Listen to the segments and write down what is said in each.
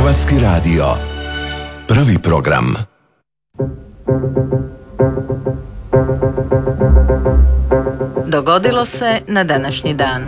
Hrvatski radio. Prvi program. Dogodilo se na današnji dan.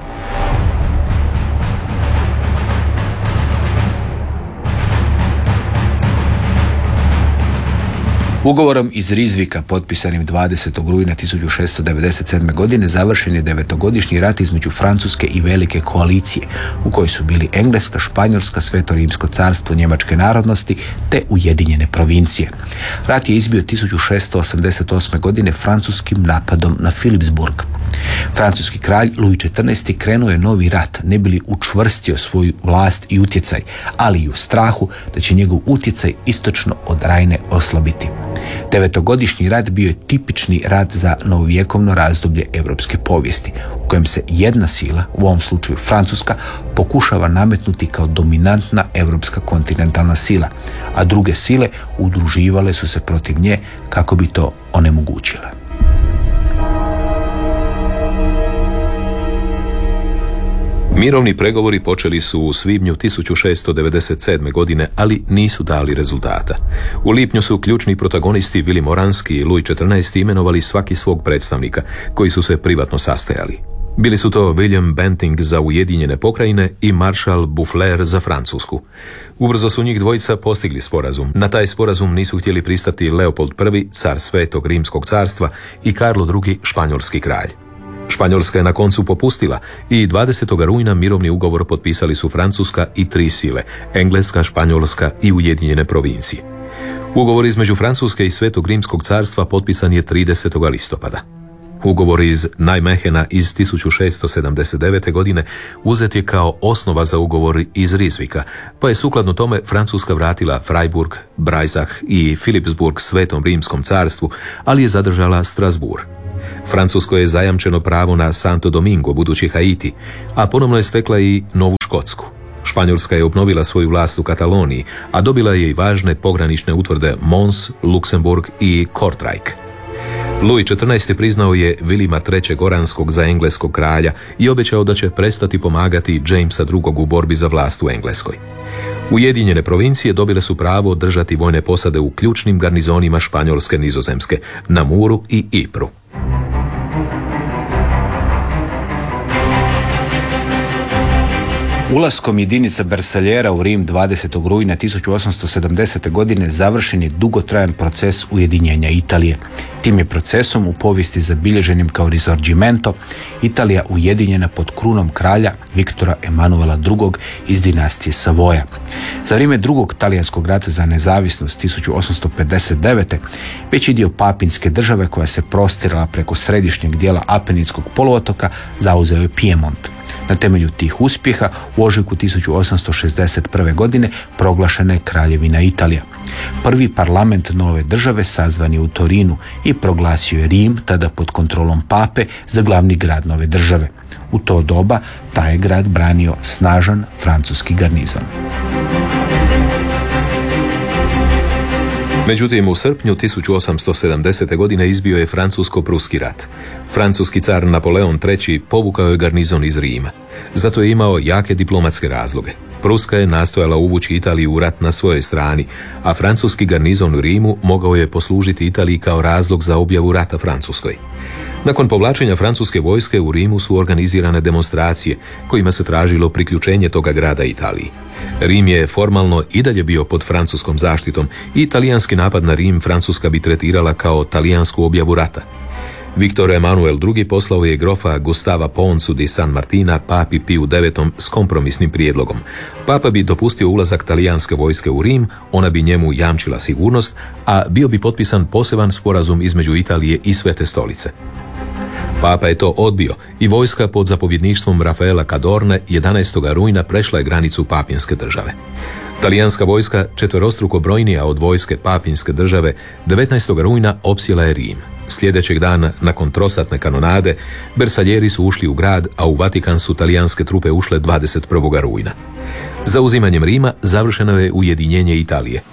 Ugovorom iz Rijsvika potpisanim 20. rujna 1697. godine završen je 9-godišnji rat između Francuske i Velike koalicije, u kojoj su bili Engleska, Španjolska, Sveto rimsko carstvo njemačke narodnosti te Ujedinjene provincije. Rat je izbio 1688. godine francuskim napadom na Philipsburg. Francuski kralj Louis XIV. Krenuo je novi rat, ne bi li učvrstio svoju vlast i utjecaj, ali i u strahu da će njegov utjecaj istočno od Rajne oslabiti. 9-godišnji rat bio je tipični rat za novovjekovno razdoblje europske povijesti, u kojem se jedna sila, u ovom slučaju Francuska, pokušava nametnuti kao dominantna europska kontinentalna sila, a druge sile udruživale su se protiv nje kako bi to onemogućile. Mirovni pregovori počeli su u svibnju 1697. godine, ali nisu dali rezultata. U lipnju su ključni protagonisti Willy Moranski i Louis XIV. Imenovali svaki svog predstavnika, koji su se privatno sastajali. Bili su to William Bentinck za Ujedinjene pokrajine i maršal Boufflers za Francusku. Ubrzo su njih dvojica postigli sporazum. Na taj sporazum nisu htjeli pristati Leopold I, car Svetog rimskog carstva, i Karlo II, španjolski kralj. Španjolska je na koncu popustila i 20. rujna mirovni ugovor potpisali su Francuska i 3 sile, Engleska, Španjolska i Ujedinjene provincije. Ugovor između Francuske i Svetog rimskog carstva potpisan je 30. listopada. Ugovor iz Nijmehena iz 1679. godine uzet je kao osnova za ugovor iz Rijsvika, pa je sukladno tome Francuska vratila Freiburg, Breisach i Philipsburg Svetom rimskom carstvu, ali je zadržala Strasbourg. Francusko je zajamčeno pravo na Santo Domingo, budući Haiti, a ponovno je stekla i Novu Škotsku. Španjolska je obnovila svoju vlast u Kataloniji, a dobila je i važne pogranične utvrde Mons, Luksemburg i Kortrijk. Louis XIV. Priznao je Vilima III. Goranskog za engleskog kralja i obećao da će prestati pomagati Jamesa II. U borbi za vlast u Engleskoj. Ujedinjene provincije dobile su pravo držati vojne posade u ključnim garnizonima Španjolske Nizozemske, na Muru i Ypru. Ulaskom jedinica Bersaljera u Rim 20. rujna 1870. godine završen je dugotrajan proces ujedinjenja Italije. Tim je procesom, u povijesti zabilježenim kao Risorgimento, Italija ujedinjena pod krunom kralja Viktora Emanuela II. Iz dinastije Savoja. Za vrijeme drugog talijanskog rata za nezavisnost 1859. veći dio papinske države, koja se prostirala preko središnjeg dijela Apeninskog poluotoka, zauzeo je Piemont. Na temelju tih uspjeha u ožujku 1861. godine proglašena je Kraljevina Italija. Prvi parlament nove države sazvan je u Torinu i proglasio je Rim, tada pod kontrolom pape, za glavni grad nove države. U to doba taj je grad branio snažan francuski garnizon. Međutim, u srpnju 1870. godine izbio je francusko-pruski rat. Francuski car Napoleon III. Povukao je garnizon iz Rima. Zato je imao jake diplomatske razloge. Pruska je nastojala uvući Italiju u rat na svojoj strani, a francuski garnizon u Rimu mogao je poslužiti Italiji kao razlog za objavu rata Francuskoj. Nakon povlačenja francuske vojske u Rimu su organizirane demonstracije kojima se tražilo priključenje toga grada Italiji. Rim je formalno i dalje bio pod francuskom zaštitom i italijanski napad na Rim Francuska bi tretirala kao talijansku objavu rata. Viktor Emanuel II. Poslao je grofa Gustava Poncu di San Martina papi Piju IX. S kompromisnim prijedlogom. Papa bi dopustio ulazak talijanske vojske u Rim, ona bi njemu jamčila sigurnost, a bio bi potpisan poseban sporazum između Italije i Svete stolice. Papa je to odbio i vojska pod zapovjedništvom Rafaela Cadorne 11. rujna prešla je granicu papinske države. Talijanska vojska, četverostruko brojnija od vojske papinske države, 19. rujna opsjela je Rim. Sljedećeg dana, nakon trosatne kanonade, Bersaljeri su ušli u grad, a u Vatikan su talijanske trupe ušle 21. rujna. Zauzimanjem Rima završeno je ujedinjenje Italije.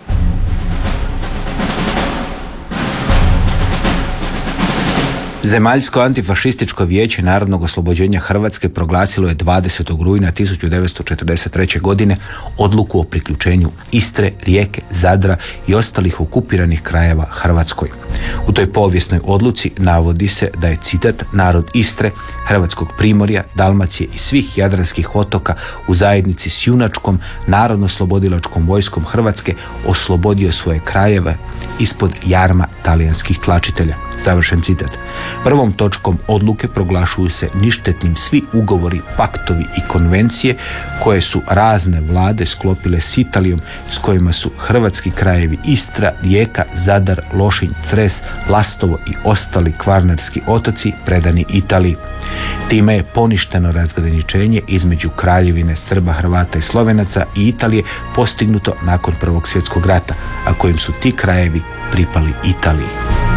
Zemaljsko antifašističko vijeće Narodnog oslobođenja Hrvatske proglasilo je 20. rujna 1943. godine odluku o priključenju Istre, Rijeke, Zadra i ostalih okupiranih krajeva Hrvatskoj. U toj povijesnoj odluci navodi se da je, citat, narod Istre, Hrvatskog primorja, Dalmacije i svih jadranskih otoka u zajednici s junačkom narodno-slobodilačkom vojskom Hrvatske oslobodio svoje krajeve ispod jarma talijanskih tlačitelja. Završen citat. Prvom točkom odluke proglašuju se ništetnim svi ugovori, paktovi i konvencije koje su razne vlade sklopile s Italijom, s kojima su hrvatski krajevi Istra, Rijeka, Zadar, Lošinj, Cres, Lastovo i ostali kvarnerski otoci predani Italiji. Time je poništeno razgraničenje između Kraljevine Srba, Hrvata i Slovenaca i Italije postignuto nakon Prvog svjetskog rata, a kojim su ti krajevi pripali Italiji.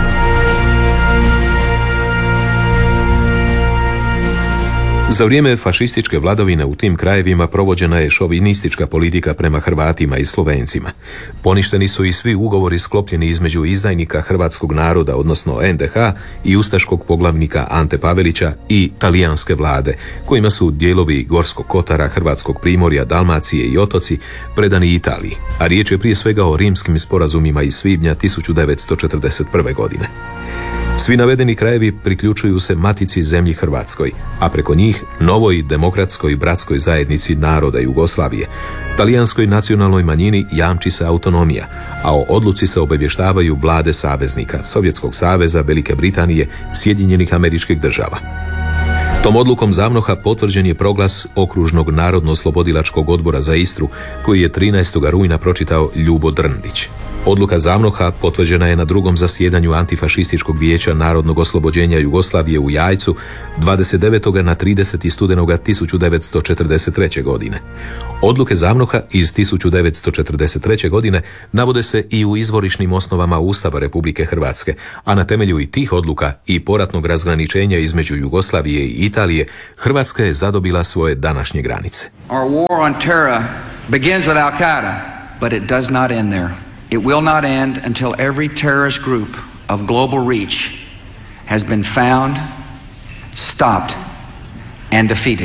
Za vrijeme fašističke vladavine u tim krajevima provođena je šovinistička politika prema Hrvatima i Slovencima. Poništeni su i svi ugovori sklopljeni između izdajnika hrvatskog naroda, odnosno NDH, i ustaškog poglavnika Ante Pavelića i talijanske vlade, kojima su dijelovi Gorskog kotara, Hrvatskog primorja, Dalmacije i otoci predani Italiji, a riječ je prije svega o rimskim sporazumima iz svibnja 1941. godine. Svi navedeni krajevi priključuju se matici zemlji Hrvatskoj, a preko njih novoj demokratskoj bratskoj zajednici naroda Jugoslavije. Talijanskoj nacionalnoj manjini jamči se autonomija, a o odluci se obavještavaju vlade saveznika, Sovjetskog saveza, Velike Britanije, Sjedinjenih Američkih Država. Tom odlukom ZAVNOH-a potvrđen je proglas Okružnog narodno-oslobodilačkog odbora za Istru, koji je 13. rujna pročitao Ljubo Drndić. Odluka ZAVNOH-a potvrđena je na drugom zasjedanju Antifašističkog vijeća Narodnog oslobođenja Jugoslavije u Jajcu 29. na 30. studenoga 1943. godine. Odluke ZAVNOH-a iz 1943. godine navode se i u izvorišnim osnovama Ustava Republike Hrvatske, a na temelju i tih odluka i poratnog razgraničenja između Jugoslavije i Italije, Hrvatska je zadobila svoje današnje granice. Our war on terror begins with Al-Qaeda, but it does not end there. It will not end until every terrorist group of global reach has been found, stopped, and defeated.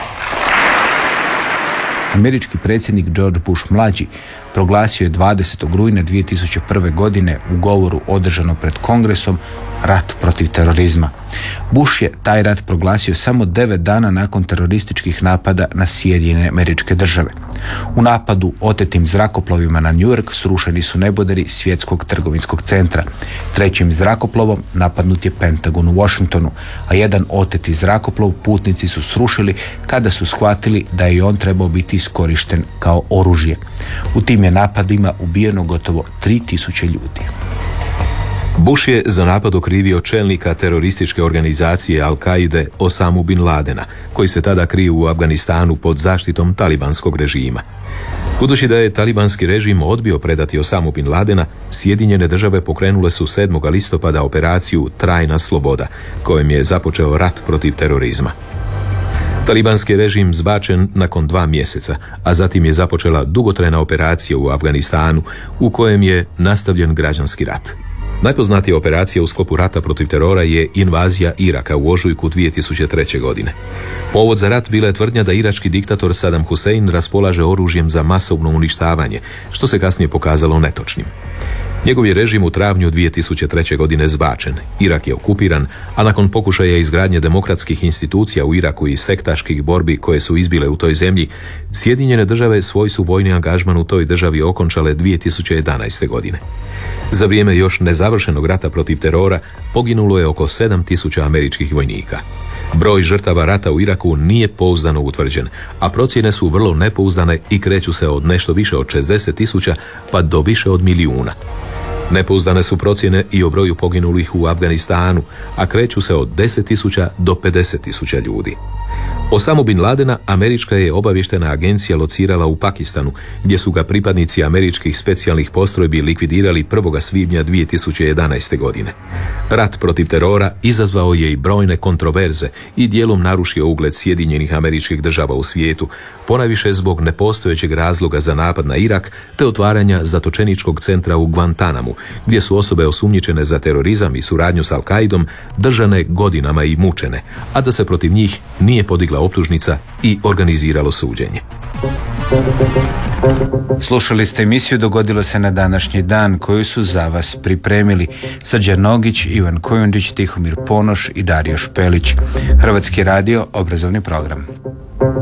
Američki predsjednik George Bush mlađi proglasio je 20. rujna 2001. godine u govoru održanom pred Kongresom rat protiv terorizma. Bush je taj rat proglasio samo 9 dana nakon terorističkih napada na Sjedinjene Američke Države. U napadu otetim zrakoplovima na New York srušeni su neboderi Svjetskog trgovinskog centra. Trećim zrakoplovom napadnut je Pentagon u Washingtonu, a jedan oteti zrakoplov putnici su srušili kada su shvatili da je on trebao biti iskorišten kao oružje. U tim je napadima ubijeno gotovo 3000 ljudi. Bush je za napad okrivio čelnika terorističke organizacije Al-Kaide Osamu bin Ladena, koji se tada kriju u Afganistanu pod zaštitom talibanskog režima. Budući da je talibanski režim odbio predati Osamu bin Ladena, Sjedinjene Države pokrenule su 7. listopada operaciju Trajna sloboda, kojom je započeo rat protiv terorizma. Talibanski režim zbačen nakon 2 mjeseca, a zatim je započela dugotrajna operacija u Afganistanu u kojem je nastavljen građanski rat. Najpoznatija operacija u sklopu rata protiv terora je invazija Iraka u ožujku 2003. godine. Povod za rat bila je tvrdnja da irački diktator Saddam Hussein raspolaže oružjem za masovno uništavanje, što se kasnije pokazalo netočnim. Njegov je režim u travnju 2003. godine zbačen, Irak je okupiran, a nakon pokušaja izgradnje demokratskih institucija u Iraku i sektaških borbi koje su izbile u toj zemlji, Sjedinjene Države svoj su vojni angažman u toj državi okončale 2011. godine. Za vrijeme još nezavršenog rata protiv terora poginulo je oko 7000 američkih vojnika. Broj žrtava rata u Iraku nije pouzdano utvrđen, a procjene su vrlo nepouzdane i kreću se od nešto više od 60.000 pa do više od 1 milijuna. Nepouzdane su procjene i o broju poginulih u Afganistanu, a kreću se od 10.000 do 50.000 ljudi. Osamu Bin Ladena američka je obavještajna agencija locirala u Pakistanu, gdje su ga pripadnici američkih specijalnih postrojbi likvidirali 1. svibnja 2011. godine. Rat protiv terora izazvao je i brojne kontroverze i dijelom narušio ugled Sjedinjenih Američkih Država u svijetu, ponajviše zbog nepostojećeg razloga za napad na Irak te otvaranja zatočeničkog centra u Guantanamu, gdje su osobe osumnjičene za terorizam i suradnju s Al-Qaidom držane godinama i mučene, a da se protiv njih nije podigla optužnica i organiziralo suđenje. Slušali ste emisiju Dogodilo se na današnji dan, koju su za vas pripremili Srđan Nogić, Ivan Kojundić, Tihomir Ponoš i Dario Špelić. Hrvatski radio, obrazovni program.